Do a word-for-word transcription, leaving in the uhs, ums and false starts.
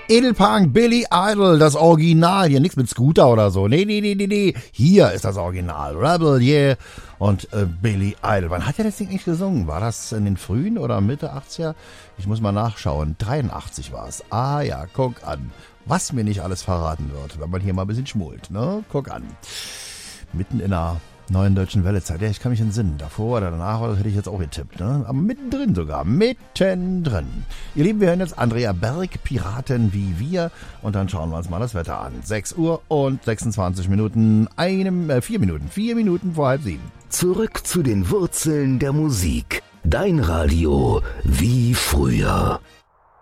Edelpunk, Billy Idol, das Original. Hier nichts mit Scooter oder so. Nee, nee, nee, nee, nee. Hier ist das Original. Rebel, yeah. Und äh, Billy Idol. Wann hat er das Ding nicht gesungen? War das in den frühen oder Mitte achtziger? Ich muss mal nachschauen. dreiundachtzig war es. Ah ja, guck an. Was mir nicht alles verraten wird, wenn man hier mal ein bisschen schmult, ne? Guck an. Mitten in einer neuen deutschen Wellezeit. Ja, ich kann mich entsinnen. Davor oder danach, das hätte ich jetzt auch getippt, ne? Aber mittendrin sogar. Mittendrin. Ihr Lieben, wir hören jetzt Andrea Berg, Piraten wie wir. Und dann schauen wir uns mal das Wetter an. sechs Uhr und sechsundzwanzig Minuten. Einem, äh, vier Minuten. Vier Minuten vor halb sieben. Zurück zu den Wurzeln der Musik. Dein Radio wie früher.